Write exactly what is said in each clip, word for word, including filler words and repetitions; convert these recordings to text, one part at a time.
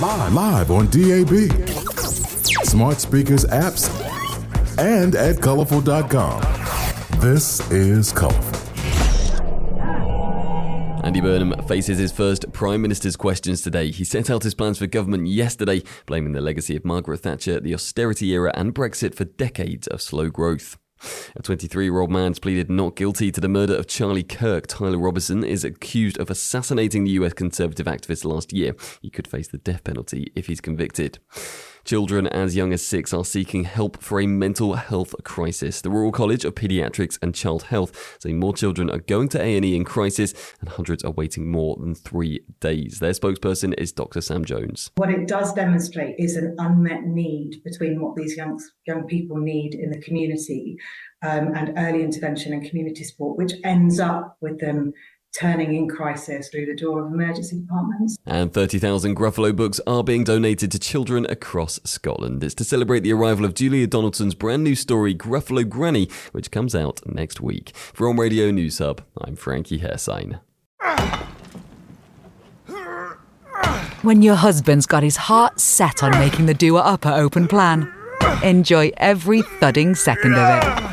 Live, live on D A B, smart speakers, apps, and at colorful dot com. This is Colorful. Andy Burnham faces his first Prime Minister's questions today. He set out his plans for government yesterday, blaming the legacy of Margaret Thatcher, the austerity era and Brexit for decades of slow growth. A twenty-three-year-old man's pleaded not guilty to the murder of Charlie Kirk. Tyler Robertson is accused of assassinating the U S Conservative activist last year. He could face the death penalty if he's convicted. Children as young as six are seeking help for a mental health crisis. The Royal College of Paediatrics and Child Health say more children are going to A and E in crisis and hundreds are waiting more than three days. Their spokesperson is Doctor Sam Jones. What it does demonstrate is an unmet need between what these young, young people need in the community um, and early intervention and community support, which ends up with them turning in crisis through the door of emergency departments. And thirty thousand Gruffalo books are being donated to children across Scotland. It's to celebrate the arrival of Julia Donaldson's brand new story, Gruffalo Granny, which comes out next week. From Radio News Hub, I'm Frankie Hairsign. When your husband's got his heart set on making the doer upper open plan, enjoy every thudding second of it.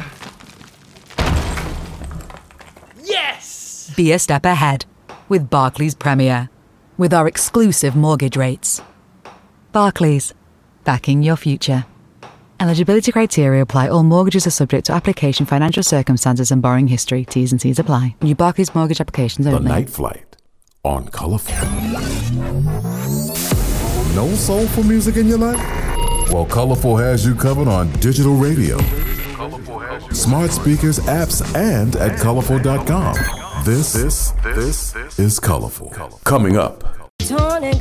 Be a step ahead with Barclays Premier, with our exclusive mortgage rates. Barclays, backing your future. Eligibility criteria apply. All mortgages are subject to application, financial circumstances and borrowing history. T's and C's apply. New Barclays mortgage applications only. The Night Flight on Colorful. No soulful music in your life? Well, Colorful has you covered on digital radio, smart speakers, apps, and at colorful dot com. This, this, this is Colorful. Coming up.